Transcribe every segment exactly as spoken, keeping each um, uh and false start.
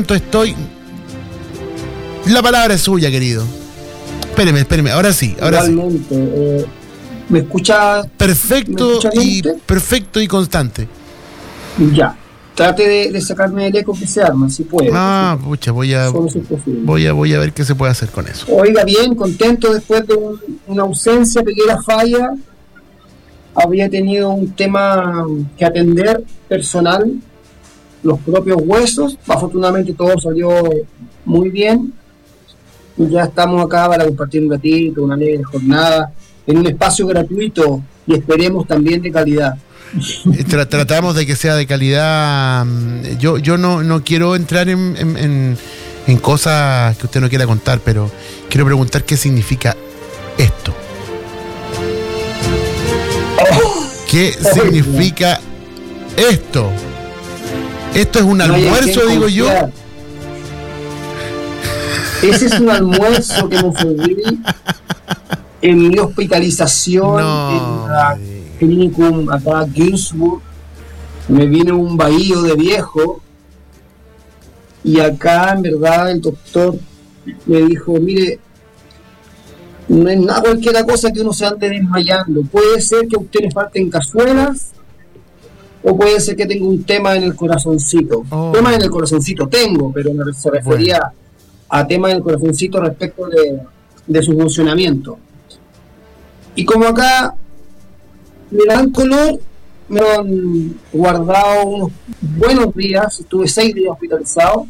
contento estoy. La palabra es suya, querido. Espéreme, espéreme, ahora sí, ahora Realmente, sí. Eh, ¿Me escucha? Perfecto, ¿me escucha y perfecto y constante. Ya. Trate de, de sacarme el eco que se arma, si puede. Ah, pucha, voy a, voy a voy a ver qué se puede hacer con eso. Oiga, bien, contento después de un, una ausencia, pequeña falla. Había tenido un tema que atender personal, los propios huesos. Afortunadamente todo salió muy bien. Y ya estamos acá para compartir un ratito, una alegre jornada, en un espacio gratuito y esperemos también de calidad. Tra- tratamos de que sea de calidad. Yo yo no, no quiero entrar en, en, en, en cosas que usted no quiera contar, pero quiero preguntar qué significa esto. ¿Qué significa esto? ¿Esto es un almuerzo, digo yo? Ese es un almuerzo que me serví en mi hospitalización no, en la Clinicum acá en Ginsburg. Me viene un bahío de viejo y acá en verdad el doctor me dijo, mire, no es nada cualquier cosa que uno se ande desmayando. Puede ser que a usted le falten cazuelas o puede ser que tenga un tema en el corazoncito. Oh. Tema en el corazoncito tengo, pero me se refería bueno. a tema en el corazoncito respecto de, de su funcionamiento. Y como acá me dan color, me han guardado unos buenos días, estuve seis días hospitalizado,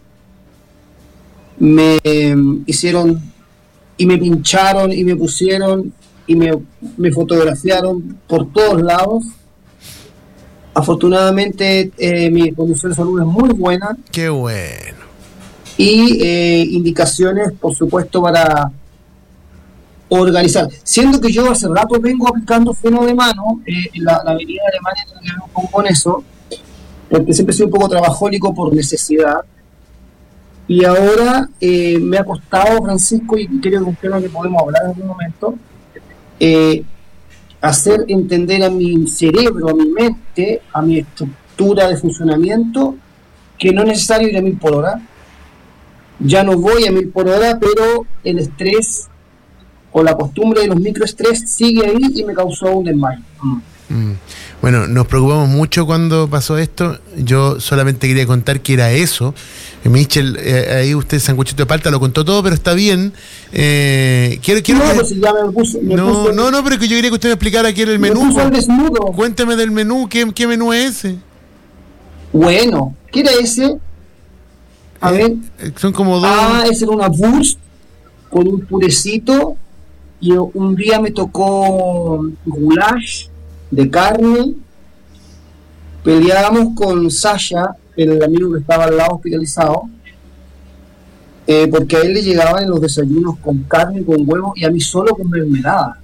me hicieron y me pincharon y me pusieron y me, me fotografiaron por todos lados. Afortunadamente eh, mi condición de salud es muy buena. Qué bueno. Y eh, indicaciones, por supuesto, para organizar. Siendo que yo hace rato vengo aplicando freno de mano, eh, la, la avenida de Alemania tiene que ver un poco con eso, porque siempre soy un poco trabajólico por necesidad. Y ahora eh, me ha costado, Francisco, y creo que es un tema que podemos hablar en algún momento, eh, hacer entender a mi cerebro, a mi mente, a mi estructura de funcionamiento, que no es necesario ir a mil por hora. Ya no voy a mil por hora, pero el estrés o la costumbre de los microestrés sigue ahí y me causó un desmayo. Mm. Mm. Bueno, nos preocupamos mucho cuando pasó esto. Yo solamente quería contar que era eso. Michel, eh, ahí usted, sanguchito de palta, lo contó todo, pero está bien. Eh, quiero, quiero no, que... pues si ya me puse, me no, puse, no, no, pero que yo quería que usted me explicara qué era el menú. Me puso al desnudo. Cuénteme del menú, ¿qué, qué menú es ese? Bueno, ¿qué era ese? A eh, ver. Son como dos. Ah, ese era una wurst con un purecito. Y un día me tocó goulash de carne. Peleábamos con Sasha, el amigo que estaba al lado hospitalizado, eh, porque a él le llegaban en los desayunos con carne, con huevo, y a mí solo con mermelada.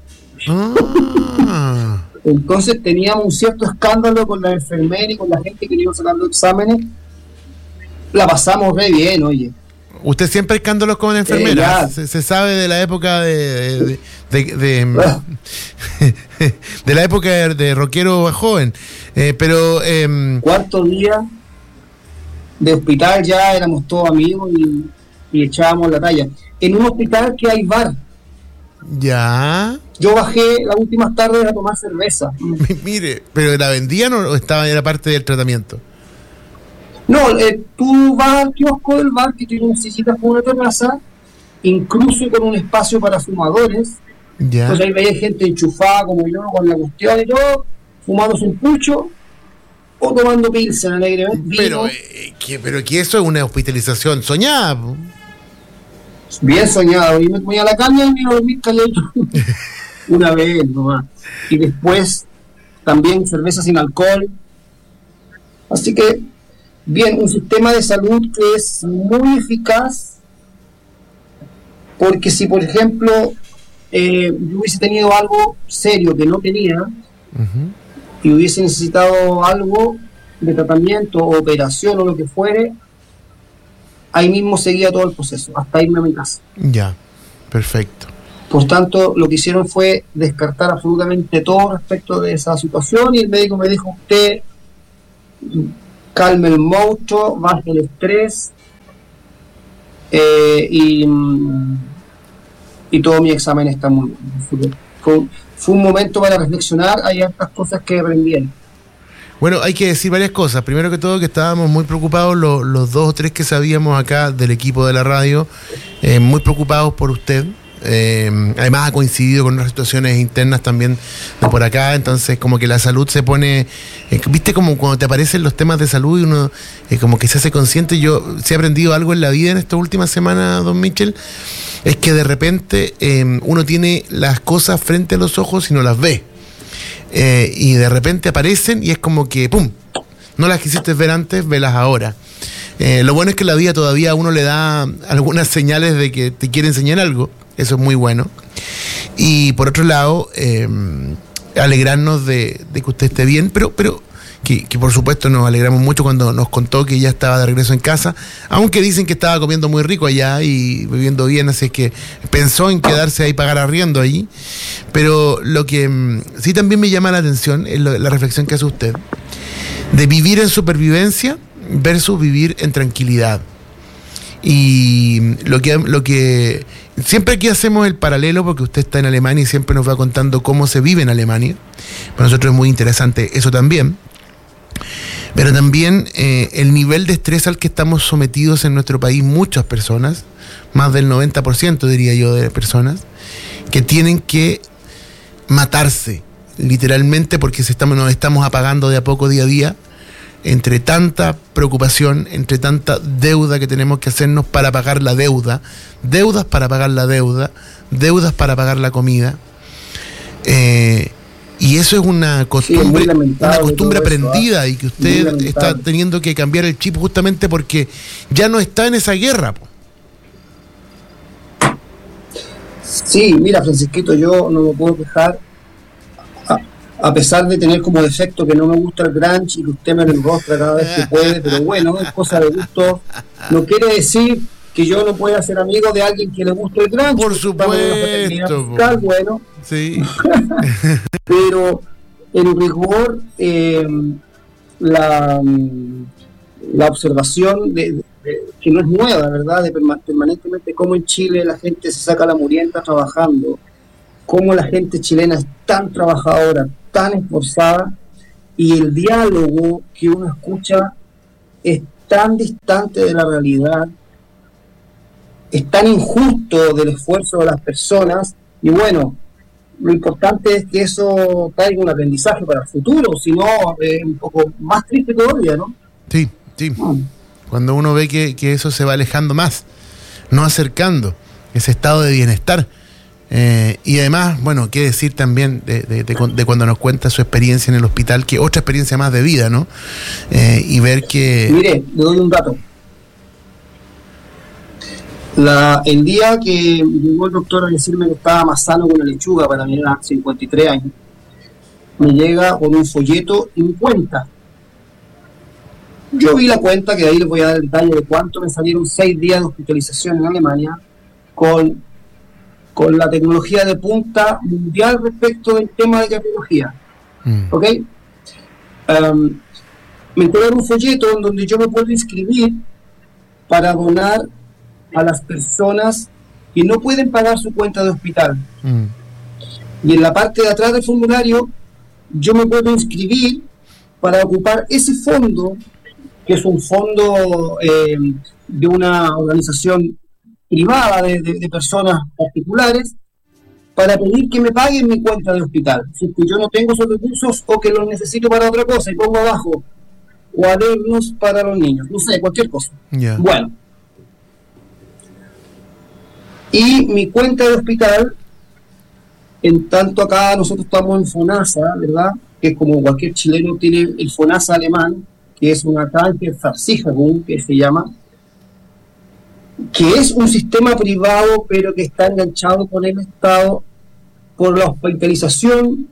Ah. Entonces teníamos un cierto escándalo con la enfermera y con la gente que iba sacando exámenes. La pasamos re bien, oye. Usted siempre escándalos con enfermeras. Eh, se, se sabe de la época de de, de, de, de, de la época de, de rockero joven. Eh, pero eh, cuarto día de hospital ya éramos todos amigos y, y echábamos la talla. En un hospital que hay bar. Ya. Yo bajé las últimas tardes a tomar cerveza. Mire, pero ¿la vendían o estaba era parte del tratamiento? No, eh, tú vas al kiosco del bar que tiene unas sillitas con una terraza, incluso con un espacio para fumadores. Ya. Entonces ahí veía gente enchufada como yo con la cuestión y todo, fumándose un pucho o tomando pilsen alegremente. Pero, eh, que, pero que eso es una hospitalización soñada. Bien soñado. Y me ponía la caña y me iba a dormir calladito. Una vez nomás. Y después también cerveza sin alcohol. Así que bien, un sistema de salud que es muy eficaz, porque si por ejemplo eh, yo hubiese tenido algo serio que no tenía, uh-huh, y hubiese necesitado algo de tratamiento o operación o lo que fuere, ahí mismo seguía todo el proceso, hasta irme a mi casa. Ya, perfecto. Por tanto, lo que hicieron fue descartar absolutamente todo respecto de esa situación y el médico me dijo, usted calme el monstruo, baje el estrés, eh, y, y todo mi examen está muy bien. Fue, fue un momento para reflexionar, hay estas cosas que aprendí. Bueno, hay que decir varias cosas. Primero que todo, que estábamos muy preocupados, los, los dos o tres que sabíamos acá del equipo de la radio, eh, muy preocupados por usted. Eh, además ha coincidido con unas situaciones internas también de por acá, entonces como que la salud se pone, eh, viste como cuando te aparecen los temas de salud y uno eh, como que se hace consciente. Yo sí he aprendido algo en la vida en esta última semana, don Michel, es que de repente eh, uno tiene las cosas frente a los ojos y no las ve. Eh, y de repente aparecen y es como que ¡pum! No las quisiste ver antes, velas ahora. Eh, lo bueno es que la vida todavía a uno le da algunas señales de que te quiere enseñar algo. Eso es muy bueno. Y por otro lado, eh, alegrarnos de, de que usted esté bien, pero, pero que, que por supuesto nos alegramos mucho cuando nos contó que ya estaba de regreso en casa, aunque dicen que estaba comiendo muy rico allá y viviendo bien, así es que pensó en quedarse ahí, pagar arriendo allí. Pero lo que mm, sí también me llama la atención es lo, la reflexión que hace usted, de vivir en supervivencia versus vivir en tranquilidad. Y lo que, lo que siempre aquí hacemos el paralelo, porque usted está en Alemania y siempre nos va contando cómo se vive en Alemania. Para nosotros es muy interesante eso también. Pero también eh, el nivel de estrés al que estamos sometidos en nuestro país, muchas personas, más del noventa por ciento diría yo de personas, que tienen que matarse, literalmente, porque se estamos, nos estamos apagando de a poco día a día, entre tanta preocupación, entre tanta deuda que tenemos que hacernos para pagar la deuda, deudas para pagar la deuda, deudas para pagar la comida. Eh, y eso es una costumbre, sí, es una costumbre aprendida, eso, ¿eh? Y que usted está teniendo que cambiar el chip justamente porque ya no está en esa guerra. Po. Sí, mira, Francisquito, yo no me puedo quejar. A pesar de tener como defecto que no me gusta el grunge y que usted me lo enrostra cada vez que puede, pero bueno, es cosa de gusto. No quiere decir que yo no pueda ser amigo de alguien que le guste el grunge. Por supuesto. Fiscal, bueno. Sí. Pero en rigor, eh, la, la observación de, de, de, que no es nueva, ¿verdad? De permanentemente cómo en Chile la gente se saca la murienta trabajando, cómo la gente chilena es tan trabajadora, tan esforzada, y el diálogo que uno escucha es tan distante de la realidad, es tan injusto del esfuerzo de las personas, y bueno, lo importante es que eso traiga un aprendizaje para el futuro, si no, es un poco más triste todavía, ¿no? Sí, sí. Mm. Cuando uno ve que, que eso se va alejando más, no acercando ese estado de bienestar. Eh, y además, bueno, qué decir también de, de, de, de cuando nos cuenta su experiencia en el hospital, que otra experiencia más de vida, ¿no? Eh, y ver que... Mire, le doy un dato. La, el día que llegó el doctor a decirme que estaba más sano que una lechuga para mi edad, cincuenta y tres años, me llega con un folleto y mi cuenta. Yo vi la cuenta, que de ahí les voy a dar el detalle de cuánto me salieron seis días de hospitalización en Alemania, con... con la tecnología de punta mundial respecto del tema de cardiología. Mm. ¿Ok? Um, me entregaron un folleto en donde yo me puedo inscribir para donar a las personas que no pueden pagar su cuenta de hospital. Mm. Y en la parte de atrás del formulario yo me puedo inscribir para ocupar ese fondo, que es un fondo eh, de una organización privada de, de, de personas particulares, para pedir que me paguen mi cuenta de hospital, si es que yo no tengo esos recursos o que los necesito para otra cosa, y pongo abajo cuadernos para los niños, no sé, cualquier cosa. Yeah. Bueno, y mi cuenta de hospital, en tanto acá nosotros estamos en FONASA, ¿verdad? Que es como cualquier chileno tiene el FONASA alemán, que es una Krankenversicherung, que se llama, que es un sistema privado pero que está enganchado con el Estado por la hospitalización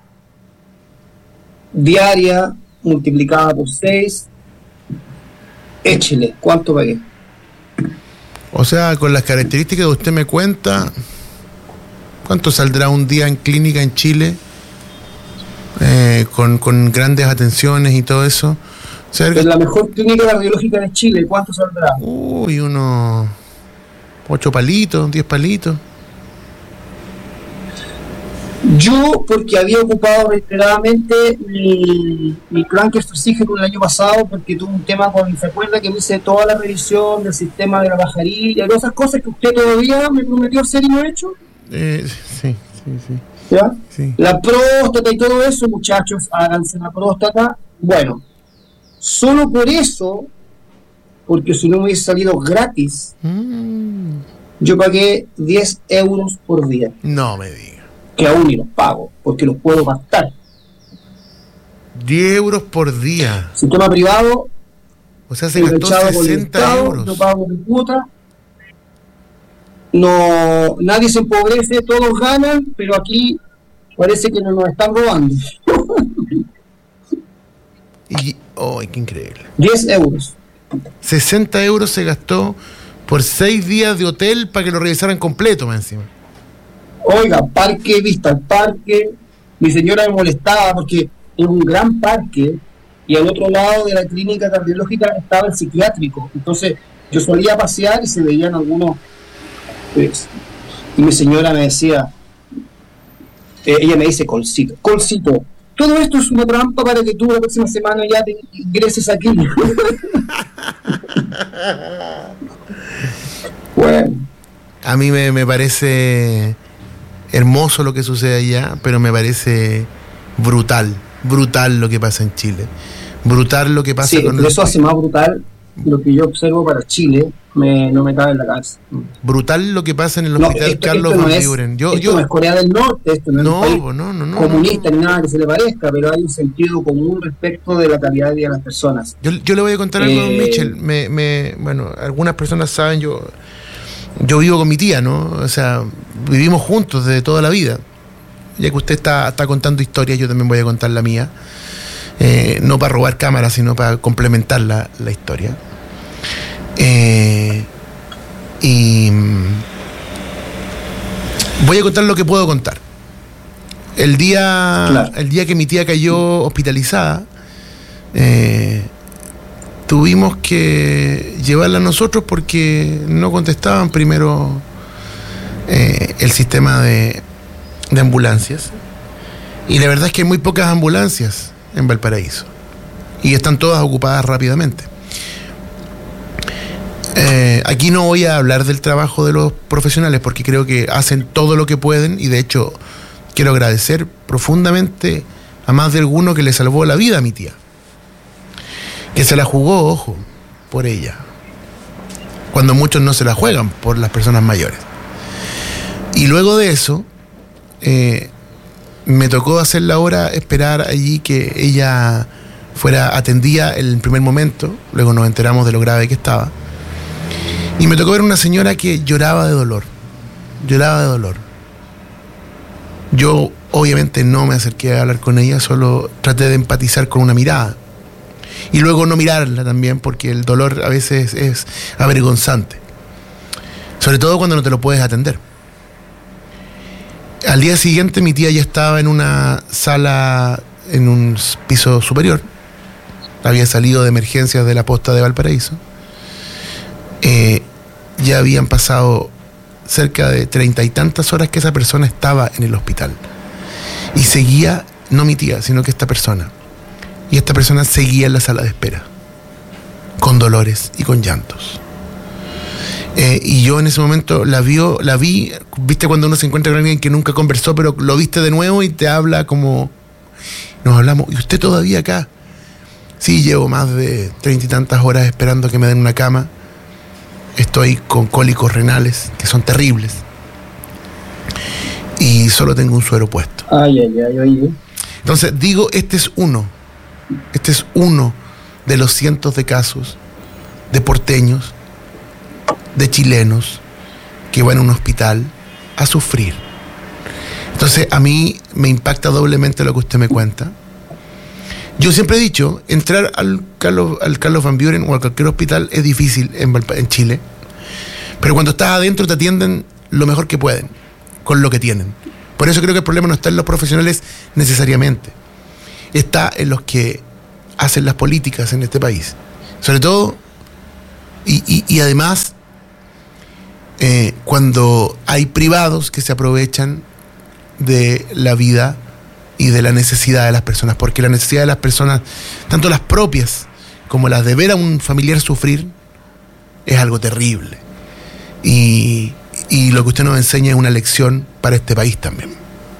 diaria multiplicada por seis. Échele, ¿cuánto pagué? O sea, con las características que usted me cuenta, ¿cuánto saldrá un día en clínica en Chile? Eh, con, con grandes atenciones y todo eso. O sea, es la mejor clínica cardiológica de Chile, ¿cuánto saldrá? Uy, uno... ¿Ocho palitos? ¿Diez palitos? Yo, porque había ocupado reiteradamente mi, mi plan que oxígeno el año pasado, porque tuve un tema con, ¿se acuerda que me hice toda la revisión del sistema de la bajarilla y esas cosas que usted todavía me prometió hacer y no ha hecho? Eh, sí, sí, sí. ¿Ya? Sí. La próstata y todo eso, muchachos, háganse la próstata. Bueno, solo por eso, porque si no me hubiese salido gratis, mm. yo pagué diez euros por día. No me diga. Que aún ni los pago, porque los puedo gastar. diez euros por día. Sistema privado. O sea, se gastó sesenta Estado, euros. Yo pago mi cuota. No, nadie se empobrece, todos ganan, pero aquí parece que nos están robando. Y, oh, qué increíble. diez euros. sesenta euros se gastó por seis días de hotel para que lo revisaran completo, más encima. Oiga, parque, vista al parque. Mi señora me molestaba porque es un gran parque y al otro lado de la clínica cardiológica estaba el psiquiátrico. Entonces yo solía pasear y se veían algunos. Pues, y mi señora me decía, eh, ella me dice, Colcito, Colcito, todo esto es una trampa para que tú la próxima semana ya te ingreses aquí. Bueno. A mí me, me parece hermoso lo que sucede allá, pero me parece brutal, brutal lo que pasa en Chile. Brutal lo que pasa sí, con los... eso hace más brutal lo que yo observo para Chile, me, no me cabe en la cabeza. Brutal lo que pasa en el hospital no, esto, esto Carlos no Van es, Buren. Yo, esto yo, no es Corea del Norte, esto no, no es un país no, no, no, comunista no, no. ni nada que se le parezca, pero hay un sentido común respecto de la calidad de vida de las personas. Yo, yo le voy a contar algo, eh, don Michel. Me, me, bueno, algunas personas saben, yo, yo vivo con mi tía, ¿no? O sea, vivimos juntos desde toda la vida. Ya que usted está, está contando historias, yo también voy a contar la mía. Eh, no para robar cámaras, sino para complementar la, la historia. Eh, y voy a contar lo que puedo contar. El día, claro. el día que mi tía cayó hospitalizada, eh, tuvimos que llevarla nosotros porque no contestaban primero eh, el sistema de, de ambulancias. Y la verdad es que hay muy pocas ambulancias en Valparaíso y están todas ocupadas rápidamente. Eh, aquí no voy a hablar del trabajo de los profesionales porque creo que hacen todo lo que pueden y de hecho quiero agradecer profundamente a más de alguno que le salvó la vida a mi tía, que se la jugó, ojo, por ella, cuando muchos no se la juegan por las personas mayores. Y luego de eso eh, me tocó hacer la hora, esperar allí que ella fuera atendida en el primer momento, luego nos enteramos de lo grave que estaba. Y me tocó ver una señora que lloraba de dolor, lloraba de dolor. Yo obviamente no me acerqué a hablar con ella, solo traté de empatizar con una mirada. Y luego no mirarla también, porque el dolor a veces es avergonzante. Sobre todo cuando no te lo puedes atender. Al día siguiente mi tía ya estaba en una sala, en un piso superior. Había salido de emergencias de la posta de Valparaíso. Eh, ya habían pasado cerca de treinta y tantas horas que esa persona estaba en el hospital y seguía, no mi tía, sino que esta persona, y esta persona seguía en la sala de espera con dolores y con llantos. Eh, y yo en ese momento la vio, la vi, viste cuando uno se encuentra con alguien que nunca conversó, pero lo viste de nuevo y te habla como nos hablamos, y usted todavía acá. Sí, llevo más de treinta y tantas horas esperando que me den una cama. Estoy con cólicos renales, que son terribles. Y solo tengo un suero puesto. Ay, ay, ay, ay. Entonces, digo, este es uno. Este es uno de los cientos de casos de porteños, de chilenos, que van a un hospital a sufrir. Entonces, a mí me impacta doblemente lo que usted me cuenta. Yo siempre he dicho, entrar al Carlos, al Carlos Van Buren o a cualquier hospital es difícil en, en Chile, pero cuando estás adentro te atienden lo mejor que pueden, con lo que tienen. Por eso creo que el problema no está en los profesionales necesariamente, está en los que hacen las políticas en este país. Sobre todo, y, y, y además, eh, cuando hay privados que se aprovechan de la vida y de la necesidad de las personas, porque la necesidad de las personas, tanto las propias como las de ver a un familiar sufrir, es algo terrible. Y, y lo que usted nos enseña es una lección para este país también.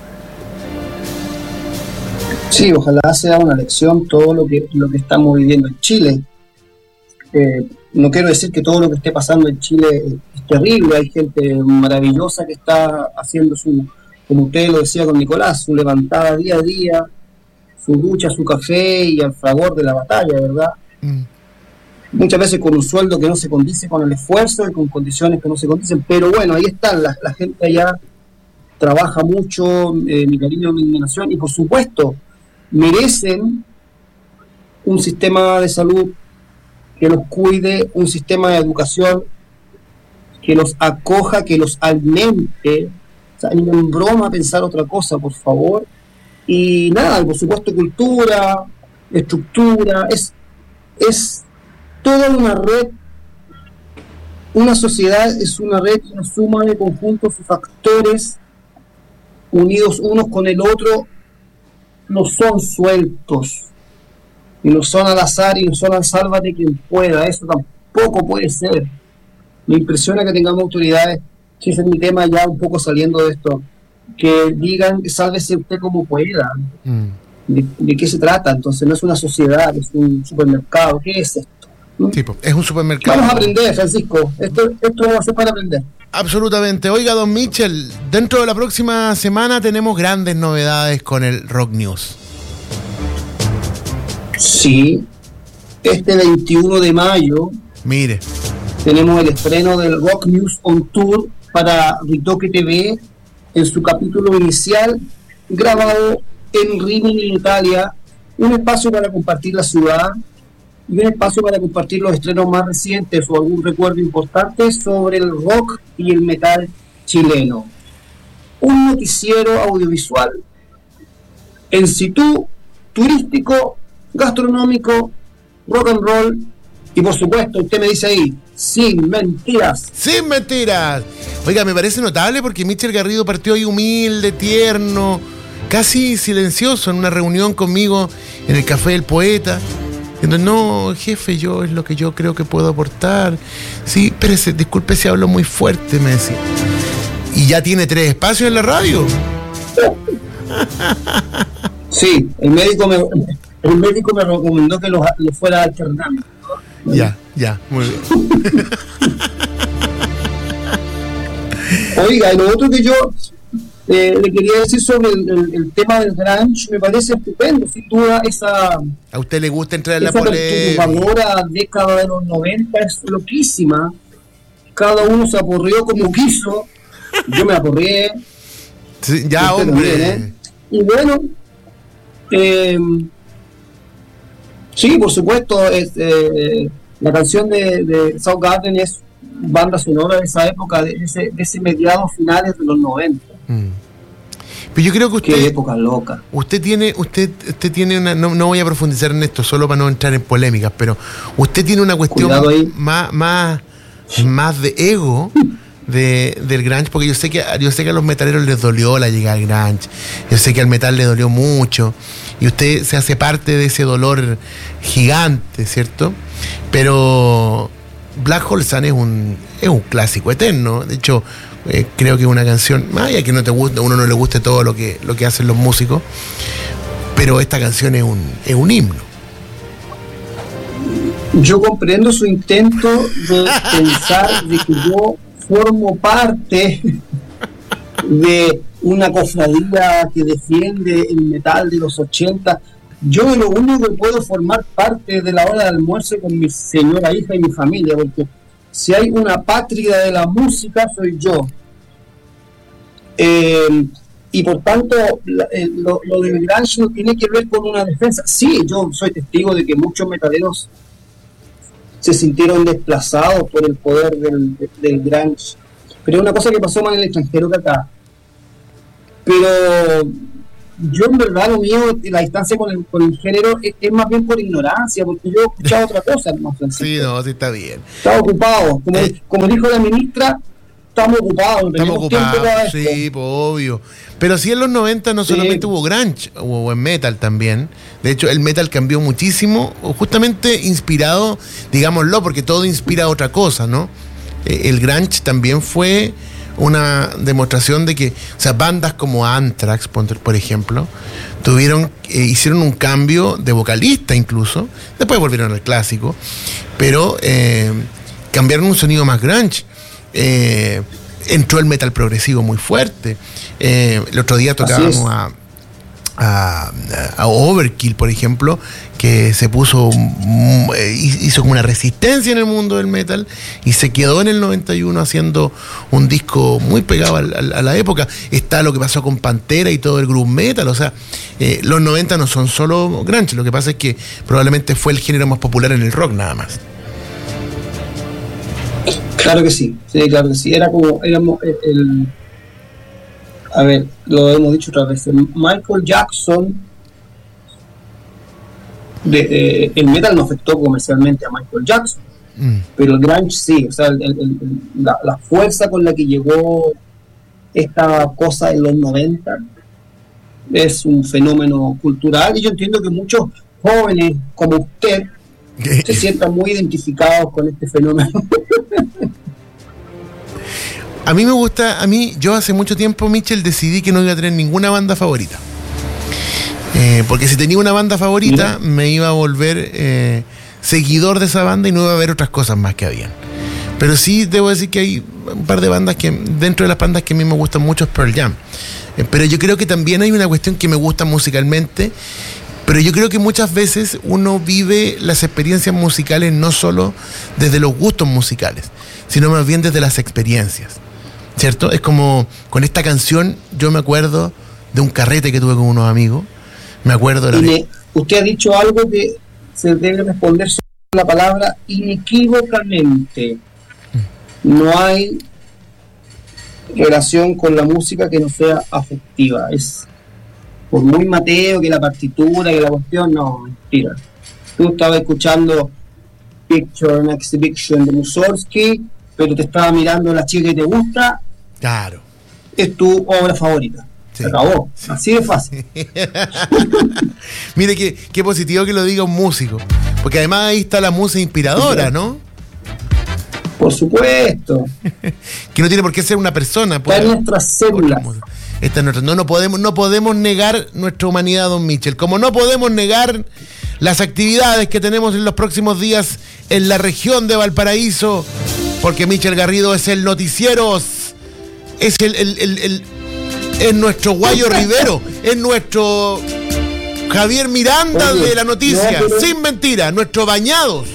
Sí, ojalá sea una lección todo lo que, lo que estamos viviendo en Chile. Eh, no quiero decir que todo lo que esté pasando en Chile es terrible, hay gente maravillosa que está haciendo su, como usted lo decía con Nicolás, su levantada día a día, su ducha, su café y al fragor de la batalla, ¿verdad? Mm. Muchas veces con un sueldo que no se condice con el esfuerzo y con condiciones que no se condicen, pero bueno, ahí están, la, la gente allá trabaja mucho, eh, mi cariño, mi admiración, y por supuesto merecen un sistema de salud que los cuide, un sistema de educación que los acoja, que los alimente. O sea, ni en broma pensar otra cosa, por favor. Y nada, por supuesto cultura, estructura, es, es toda una red. Una sociedad es una red, una suma de conjuntos y factores unidos unos con el otro, no son sueltos, y no son al azar, y no son al sálvate quien pueda. Eso tampoco puede ser. Me impresiona que tengamos autoridades, si ese es mi tema ya un poco saliendo de esto, que digan, sálvese usted como pueda. Mm. ¿De, ¿De qué se trata? Entonces no es una sociedad, es un supermercado. ¿Qué es esto? Tipo, es un supermercado. Vamos a aprender, Francisco. Esto, esto va a ser para aprender. Absolutamente. Oiga, don Mitchell, dentro de la próxima semana tenemos grandes novedades con el Rock News. Sí. Este veintiuno de mayo. Mire. Tenemos el estreno del Rock News on Tour para Ritoque T V en su capítulo inicial, grabado en Rimini, Italia. Un espacio para compartir la ciudad y un espacio para compartir los estrenos más recientes o algún recuerdo importante sobre el rock y el metal chileno. Un noticiero audiovisual en situ, turístico, gastronómico, rock and roll y por supuesto, usted me dice ahí, sin mentiras. Sin mentiras. Oiga, me parece notable porque Mitchell Garrido partió ahí humilde, tierno, casi silencioso en una reunión conmigo en el Café del Poeta. Entonces, no, jefe, yo es lo que yo creo que puedo aportar. Sí, espérese, disculpe si hablo muy fuerte, me decía. Y ya tiene tres espacios en la radio. Sí, el médico me, el médico me recomendó que lo, lo fuera alternando. Ya, ya, muy bien. Oiga, y lo otro que yo eh, le quería decir sobre el, el, el tema del grunge, me parece estupendo, sin duda esa... ¿A usted le gusta entrar en la polémica? Esa perturbadora década de los noventa es loquísima. Cada uno se aporrió como quiso. Yo me aporrié. Sí, ya, hombre. También, ¿eh? Y bueno, eh, sí, por supuesto, es, eh, la canción de, de Soundgarden es banda sonora de esa época, de ese, de ese mediados finales de los noventa. Mm. Pero yo creo que usted... Qué época loca. Usted tiene, usted, usted tiene una... No, no voy a profundizar en esto, solo para no entrar en polémicas, pero usted tiene una cuestión más, más, más de ego de, del grunge, porque yo sé que yo sé que a los metaleros les dolió la llegada al grunge, yo sé que al metal le dolió mucho, y usted se hace parte de ese dolor gigante, ¿cierto? Pero Black Hole Sun es un, es un clásico eterno. De hecho, eh, creo que es una canción, más allá que no te guste, a uno no le guste todo lo que, lo que hacen los músicos, pero esta canción es un, es un himno. Yo comprendo su intento de pensar de que yo formo parte de una cofradía que defiende el metal de los ochenta. Yo lo único que puedo formar parte de la hora de almuerzo con mi señora hija y mi familia, porque si hay una patria de la música soy yo. Eh, y por tanto, la, eh, lo, lo del grunge no tiene que ver con una defensa. Sí, yo soy testigo de que muchos metaleros se sintieron desplazados por el poder del, del grunge. Pero es una cosa que pasó más en el extranjero que acá. Pero yo en verdad lo mío, la distancia con el, con el género es, es más bien por ignorancia, porque yo he escuchado otra cosa, hermano Francisco. Sí, no, sí está bien. Estaba ocupado, como, eh. como dijo la ministra, estamos ocupados, estamos ocupados, sí, pues, obvio. Pero sí, en los noventa no solamente sí. hubo grunge, hubo buen metal también. De hecho, el metal cambió muchísimo, justamente inspirado, digámoslo, porque todo inspira a otra cosa, ¿no? El grunge también fue una demostración de que, o sea, bandas como Anthrax, por ejemplo, tuvieron, eh, hicieron un cambio de vocalista incluso, después volvieron al clásico, pero eh, cambiaron un sonido más grunge. Eh, entró el metal progresivo muy fuerte. Eh, el otro día tocábamos a, a, a Overkill, por ejemplo, que se puso, hizo como una resistencia en el mundo del metal y se quedó en el noventa y uno haciendo un disco muy pegado a, a, a la época. Está lo que pasó con Pantera y todo el groove metal. O sea, eh, los noventa no son solo grunge, lo que pasa es que probablemente fue el género más popular en el rock nada más. Claro que sí, sí, claro que sí. Era como, éramos el, el a ver, lo hemos dicho otra vez, Michael Jackson, de, eh, el metal no afectó comercialmente a Michael Jackson, mm. pero el grunge sí, o sea, el, el, el, la, la fuerza con la que llegó esta cosa en los noventa es un fenómeno cultural, y yo entiendo que muchos jóvenes como usted se sientan muy identificados con este fenómeno. A mí me gusta, a mí, yo hace mucho tiempo, Michel, decidí que no iba a tener ninguna banda favorita. Eh, porque si tenía una banda favorita, ¿sí? me iba a volver eh, seguidor de esa banda y no iba a haber otras cosas más que habían. Pero sí debo decir que hay un par de bandas que, dentro de las bandas que a mí me gustan mucho es Pearl Jam. Eh, pero yo creo que también hay una cuestión que me gusta musicalmente. Pero yo creo que muchas veces uno vive las experiencias musicales no solo desde los gustos musicales, sino más bien desde las experiencias, ¿cierto? Es como con esta canción, yo me acuerdo de un carrete que tuve con unos amigos, me acuerdo de la... Le, usted ha dicho algo que se debe responder con la palabra inequívocamente. No hay relación con la música que no sea afectiva, es... por muy Mateo, que la partitura, que la cuestión, no, mentira. Tú estabas escuchando Picture and Exhibition de Mussorgsky, pero te estaba mirando la chica que te gusta. Claro. Es tu obra favorita. Sí. Se acabó. Sí. Así de fácil. Mire, qué, qué positivo que lo diga un músico. Porque además ahí está la música inspiradora, ¿no? Por supuesto. Que no tiene por qué ser una persona. Está en nuestras células. Esta es nuestra, no, no, podemos, no podemos negar nuestra humanidad, don Michel. Como no podemos negar las actividades que tenemos en los próximos días en la región de Valparaíso, porque Michel Garrido es el noticiero, es el, el, el, el es nuestro Guayo Rivero, es nuestro Javier Miranda Oye, de la noticia, no, pero... sin mentira, nuestro Bañados.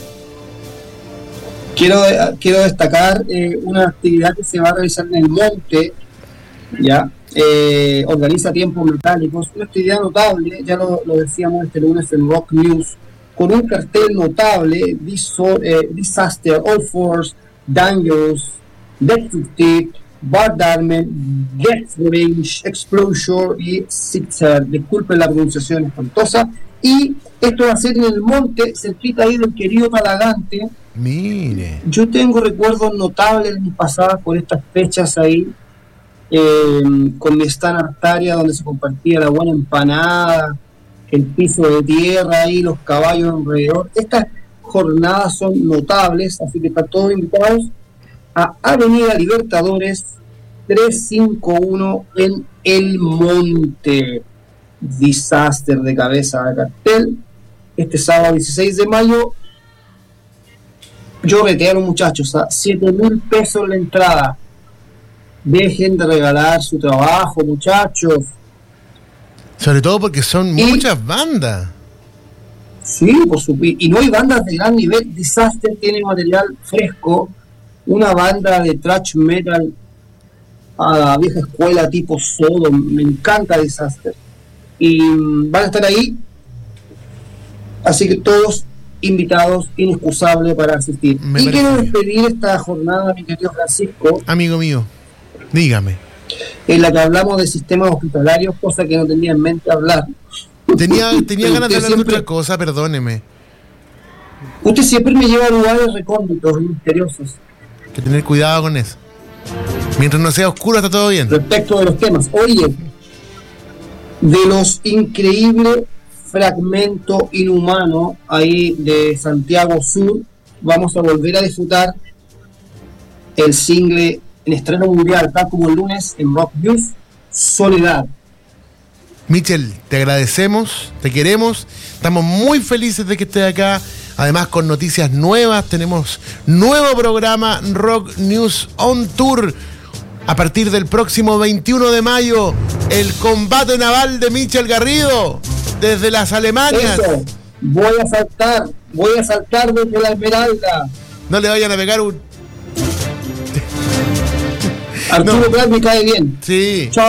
Quiero, quiero destacar eh, una actividad que se va a realizar en el monte. Ya, eh, organiza Tiempos Metálicos, una actividad notable, ya lo, lo decíamos este lunes en Rock News, con un cartel notable: Disor, eh, Disaster, All Force, Dangerous, Destructive, Bad Armen, Death Range, Explosion y Sixer. Disculpen la pronunciación espantosa. Y esto va a ser en el monte, cerquita ahí del querido Talagante. Mire. Yo tengo recuerdos notables de mis pasadas por estas fechas ahí. Eh, con mi Stan Artaria, donde se compartía la buena empanada, el piso de tierra y los caballos alrededor. Estas jornadas son notables, así que están todos invitados a Avenida Libertadores trescientos cincuenta y uno en El Monte. Disaster de cabeza de cartel. Este sábado dieciséis de mayo. Yo reté a los muchachos a siete mil pesos la entrada. Dejen de regalar su trabajo, muchachos. Sobre todo porque son y, muchas bandas. Sí, por supuesto. Y no hay bandas de gran nivel. Disaster tiene material fresco. Una banda de thrash metal a la vieja escuela tipo Sodom. Me encanta Disaster. Y van a estar ahí. Así que todos invitados, inexcusable para asistir. Me y quiero despedir esta jornada, mi querido Francisco. Amigo mío. Dígame. En la que hablamos de sistemas hospitalarios, cosa que no tenía en mente hablar. Tenía, tenía ganas de hablar siempre, de otra cosa, perdóneme. Usted siempre me lleva a lugares recónditos y misteriosos. Hay que tener cuidado con eso. Mientras no sea oscuro está todo bien. Respecto de los temas, oye, de los increíbles fragmentos inhumanos ahí de Santiago Sur, vamos a volver a disfrutar el single en estreno mundial, tal como el lunes en Rock News, Soledad. Michel, te agradecemos, te queremos, estamos muy felices de que estés acá, además con noticias nuevas, tenemos nuevo programa Rock News On Tour, a partir del próximo veintiuno de mayo, el combate naval de Michel Garrido, desde las Alemanias. Eso, voy a saltar, voy a saltar desde la Esmeralda. No le vayan a pegar un... Arturo no. Prat me cae bien. Sí. Chao.